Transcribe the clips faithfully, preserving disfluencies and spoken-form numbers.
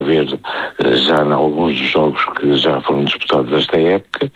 ver já em alguns dos jogos que já foram disputados esta época.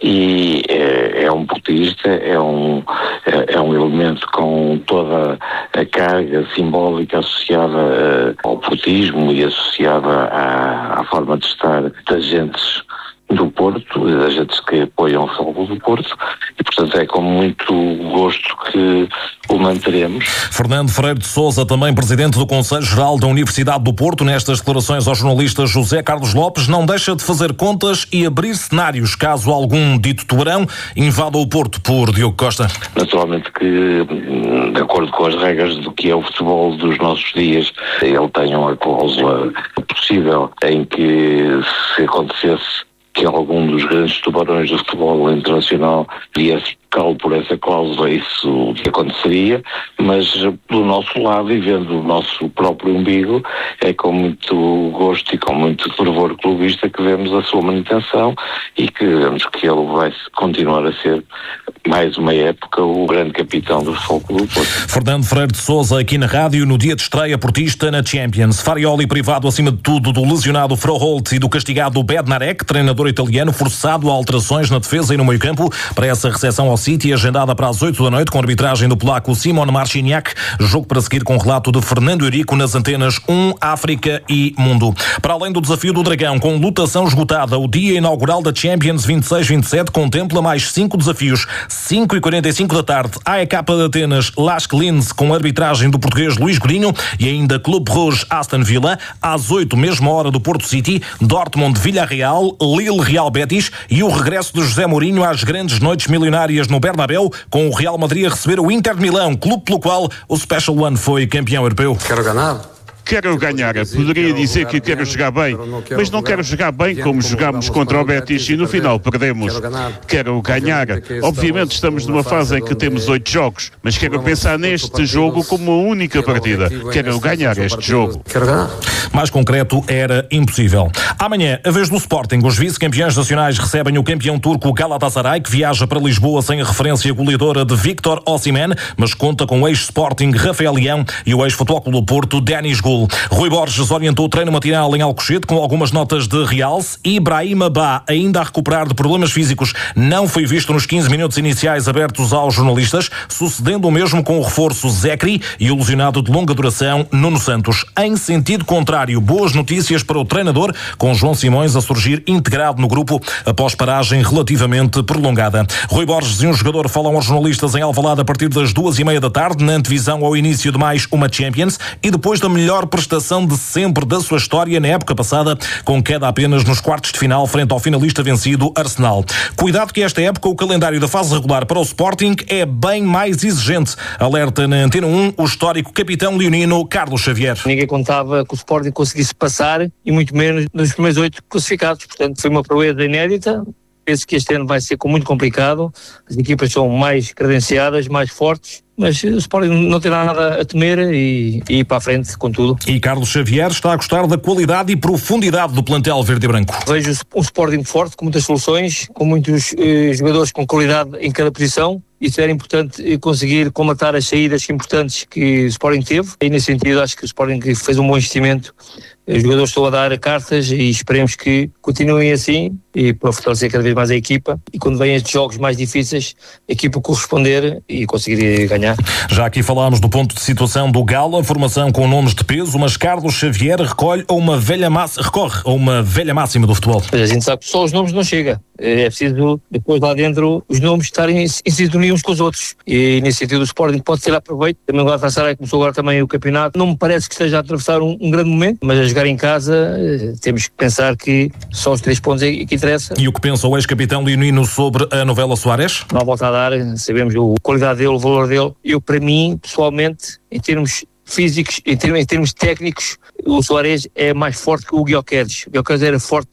E é, é um portista, é um, é, é um elemento com toda a carga simbólica associada uh, ao portismo e associada à, à forma de estar das gentes do Porto, das gentes que apoiam o Futebol do Porto, e portanto é com muito gosto que o manteremos. Fernando Freire de Sousa, também presidente do Conselho Geral da Universidade do Porto, nestas declarações ao jornalista José Carlos Lopes, não deixa de fazer contas e abrir cenários caso algum dito tubarão invada o Porto por Diogo Costa. Naturalmente que, de acordo com as regras do que é o futebol dos nossos dias, ele tem uma cláusula possível em que, se acontecesse que algum dos grandes tubarões do futebol internacional viesse calo por essa cláusula, isso aconteceria, mas do nosso lado, e vendo o nosso próprio umbigo, é com muito gosto e com muito fervor clubista que vemos a sua manutenção e que vemos que ele vai continuar a ser, mais uma época, o grande capitão do Futebol do Porto. Fernando Freire de Sousa, aqui na rádio, no dia de estreia portista na Champions. Farioli privado, acima de tudo, do lesionado Froholt e do castigado Bednarek, treinador italiano, forçado a alterações na defesa e no meio-campo para essa recepção ao City, agendada para as oito da noite, com arbitragem do polaco Simon Marciniak. Jogo para seguir com relato de Fernando Eurico nas antenas um, África e Mundo. Para além do desafio do Dragão, com lotação esgotada, o dia inaugural da Champions vinte e seis vinte e sete contempla mais cinco desafios. cinco e quarenta e cinco da tarde, A E K de Atenas, Lask Linz, com arbitragem do português Luís Godinho, e ainda Clube Rouge Aston Villa. Às oito, mesma hora, do Porto City, Dortmund Villarreal, Lille Real Betis, e o regresso de José Mourinho às grandes noites milionárias no Bernabéu, com o Real Madrid a receber o Inter de Milão, clube pelo qual o Special One foi campeão europeu. Quero ganhar. Quero ganhar, poderia dizer que quero jogar bem, mas não quero jogar bem como jogámos contra o Betis e no final perdemos. Quero ganhar. Obviamente estamos numa fase em que temos oito jogos, mas quero pensar neste jogo como uma única partida. Quero ganhar este jogo. Mais concreto era impossível. Amanhã, a vez do Sporting, os vice-campeões nacionais recebem o campeão turco Galatasaray, que viaja para Lisboa sem a referência goleadora de Victor Osimhen, mas conta com o ex-Sporting Rafael Leão e o ex-Futebol Clube do Porto Denis Gul. Rui Borges orientou o treino matinal em Alcochete com algumas notas de realce. Ibrahima Ba, ainda a recuperar de problemas físicos, não foi visto nos quinze minutos iniciais abertos aos jornalistas, sucedendo o mesmo com o reforço Zekri e o lesionado de longa duração Nuno Santos. Em sentido contrário, boas notícias para o treinador, com João Simões a surgir integrado no grupo após paragem relativamente prolongada. Rui Borges e um jogador falam aos jornalistas em Alvalade a partir das duas e meia da tarde, na antevisão ao início de mais uma Champions, e depois da melhor prestação de sempre da sua história na época passada, com queda apenas nos quartos de final frente ao finalista vencido Arsenal. Cuidado que esta época o calendário da fase regular para o Sporting é bem mais exigente. Alerta na Antena um o histórico capitão leonino Carlos Xavier. Ninguém contava que o Sporting conseguisse passar, e muito menos nos primeiros oito classificados. Portanto, foi uma proeza inédita. Penso que este ano vai ser muito complicado. As equipas são mais credenciadas, mais fortes, mas o Sporting não tem nada a temer e, e ir para a frente com tudo. E Carlos Xavier está a gostar da qualidade e profundidade do plantel verde e branco. Vejo um Sporting forte, com muitas soluções, com muitos eh, jogadores com qualidade em cada posição. Isso era importante, conseguir comatar as saídas importantes que o Sporting teve, e nesse sentido acho que o Sporting fez um bom investimento. Os jogadores estão a dar cartas e esperemos que continuem assim, e para fortalecer cada vez mais a equipa, e quando vêm estes jogos mais difíceis, a equipa corresponder e conseguir ganhar. Já aqui falámos do ponto de situação do Gala, formação com nomes de peso, mas Carlos Xavier recolhe a uma velha massa, recorre a uma velha máxima do futebol. A gente sabe que só os nomes não chega. É preciso, depois lá dentro, os nomes estarem em sintonia uns com os outros. E nesse sentido o Sporting pode ter aproveito. Também o Galatasaray começou agora também o campeonato. Não me parece que esteja a atravessar um, um grande momento, mas a jogar em casa temos que pensar que só os três pontos é que interessa. E o que pensa o ex-capitão leonino sobre a novela Soares? Não há volta a dar, sabemos a qualidade dele, o valor dele. Eu, para mim, pessoalmente, em termos físicos, em termos, em termos técnicos, o Soares é mais forte que o Gyökeres. O Gyökeres era forte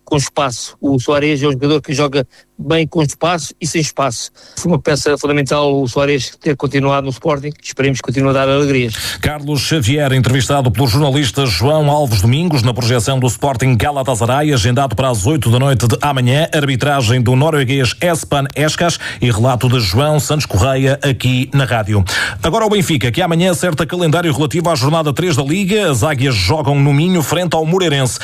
com espaço. O Soares é um jogador que joga bem com espaço e sem espaço. Foi uma peça fundamental o Soares ter continuado no Sporting, que esperemos que continue a dar alegrias. Carlos Xavier, entrevistado pelo jornalista João Alves Domingos na projeção do Sporting Galatasaray, agendado para as oito da noite de amanhã, arbitragem do norueguês Espen Eskas e relato de João Santos Correia aqui na rádio. Agora o Benfica, que amanhã acerta calendário relativo à jornada três da Liga. As Águias jogam no Minho frente ao Moreirense.